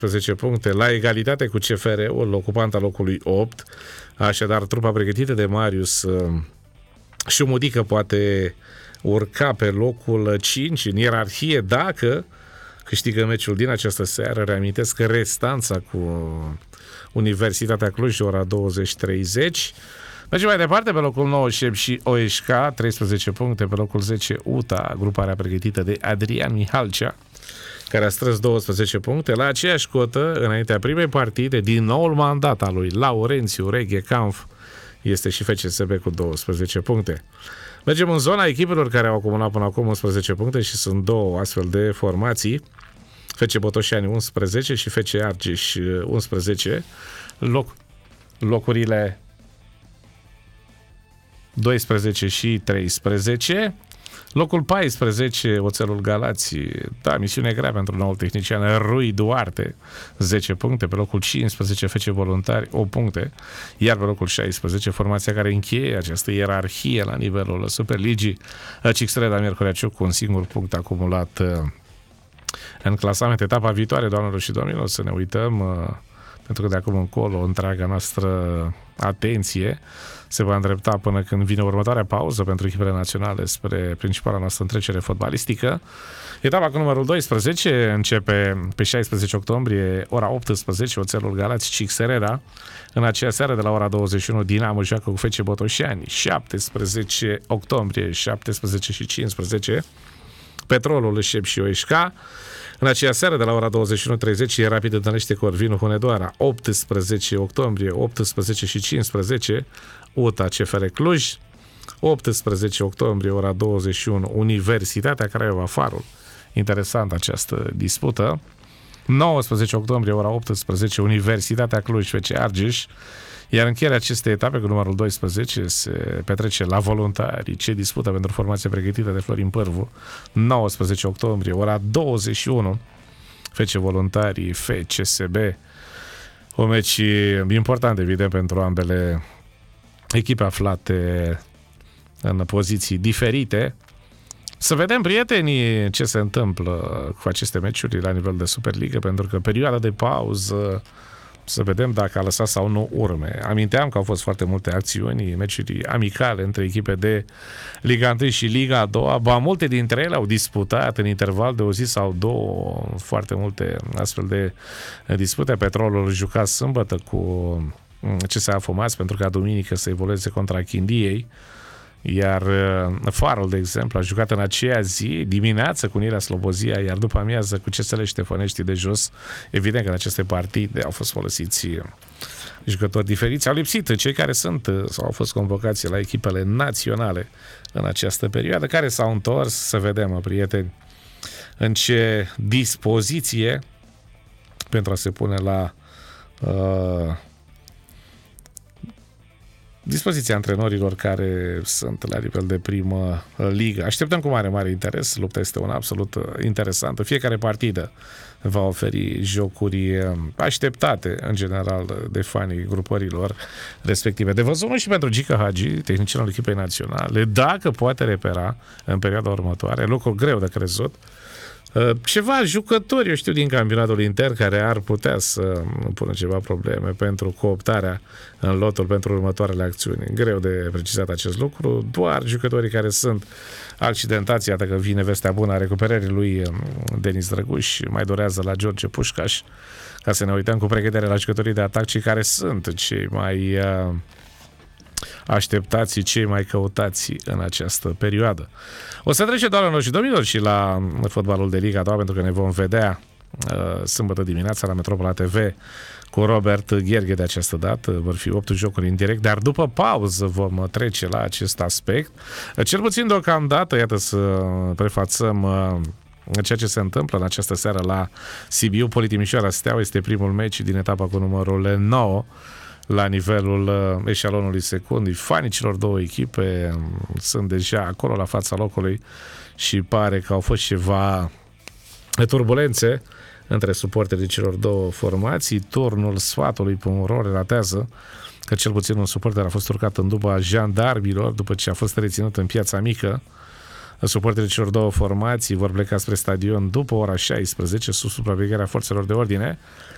10 puncte, la egalitate cu CFR-ul, ocupanta locului 8. Așadar, trupa pregătită de Marius Șumudică poate urca pe locul 5 în ierarhie dacă câștigă meciul din această seară. Reamintesc că restanța cu Universitatea Cluj, ora 20:30. Mergem mai departe, pe locul 9 Șep și OSK, 13 puncte, pe locul 10 UTA, gruparea pregătită de Adrian Mihalcea, care a strâns 12 puncte. La aceeași cotă, înaintea primei partide, din noul mandat al lui Laurențiu Reghe Kampf, este și FCSB cu 12 puncte. Mergem în zona echipelor care au acumulat până acum 11 puncte și sunt două astfel de formații. FC Botoșani 11 și FC Argeș 11. Locurile 12 și 13. Locul 14, Oțelul Galați, da, misiune grea pentru noul tehnician Rui Duarte, 10 puncte, pe locul 15 FC Voluntari, 8 puncte, iar pe locul 16, formația care încheie această ierarhie la nivelul Superligii, Cixreda Miercurea Ciuc, cu un singur punct acumulat în clasament. Etapa viitoare, doamnelor și domnilor, să ne uităm, pentru că de acum încolo întreaga noastră atenție se va îndrepta până când vine următoarea pauză pentru echipele naționale spre principala noastră întrecere fotbalistică. Etapa cu numărul 12 începe pe 16 octombrie, ora 18, Oțelul Galați Cixreda. În aceea seară, de la ora 21, Dinamo joacă cu FC Botoșani. 17 octombrie, 17 și 15, Petrolul Șep și OSK. În aceea seară, de la ora 21:30, Rapid întâlnește Corvinu Hunedoara. 18 octombrie, 18 și 15, UTA CFR Cluj. 18 octombrie, ora 21, Universitatea Craiova Farul. Interesant această dispută. 19 octombrie, ora 18, Universitatea Cluj FC Argeș. Iar încheierea acestei etape cu numărul 12 se petrece la Voluntari, ce dispută pentru formația pregătită de Florin Pârvu. 19 octombrie, ora 21, FC Voluntari, FCSB. Un meci important, evident, pentru ambele echipe aflate în poziții diferite. Să vedem, prietenii, ce se întâmplă cu aceste meciuri la nivel de Superligă, pentru că perioada de pauză, să vedem dacă a lăsat sau nu urme. Aminteam că au fost foarte multe acțiuni, meciuri amicale între echipe de Liga 1 și Liga 2. Ba, multe dintre ele au disputat în interval de o zi sau două, foarte multe astfel de dispute. Petrolul juca sâmbătă cu CSA Fomați pentru ca duminică să evolueze contra Chindiei. Iar Farul, de exemplu, a jucat în aceea zi, dimineață cu Unirea Slobozia, iar după amiază cu CSL Ștefănești de Jos. Evident că în aceste partide au fost folosiți jucători diferiți. Au lipsit cei care sunt sau au fost convocați la echipele naționale în această perioadă, care s-au întors. Să vedem, prieteni, în ce dispoziție pentru a se pune la dispoziția antrenorilor care sunt la nivel de primă ligă. Așteptăm cu mare interes. Lupta este una absolut interesantă. Fiecare partidă va oferi jocuri așteptate, în general, de fanii grupărilor respective. De văzut și pentru Gica Hagi, tehnicianul echipei naționale, dacă poate repera în perioada următoare, lucru greu de crezut, ceva jucători, eu știu, din campionatul intern care ar putea să pună ceva probleme pentru cooptarea în lotul pentru următoarele acțiuni. Greu de precizat acest lucru, doar jucătorii care sunt accidentați, iată că vine vestea bună a recuperării lui Denis Drăguș, mai dorează la George Pușcaș, ca să ne uităm cu pregătire la jucătorii de atac, cei care sunt cei mai așteptați, cei mai căutați în această perioadă. O să trece, doamnelor și domnilor, și la fotbalul de Liga 2, pentru că ne vom vedea sâmbătă dimineața la Metropola TV cu Robert Gherghe de această dată. Vor fi 8 jocuri în direct, dar după pauză vom trece la acest aspect. Cel puțin deocamdată, iată, să prefațăm ceea ce se întâmplă în această seară la Sibiu. Poli Timișoara Steaua este primul meci din etapa cu numărul 9 la nivelul eșalonului secund. Fanii celor două echipe sunt deja acolo la fața locului și pare că au fost ceva turbulențe între suporterii celor două formații. Turnul Sfatului.ro relatează că cel puțin un suporter a fost urcat în duba jandarmilor după ce a fost reținut în Piața Mică. Suporterii celor două formații vor pleca spre stadion după ora 16 sub supravegherea forțelor de ordine.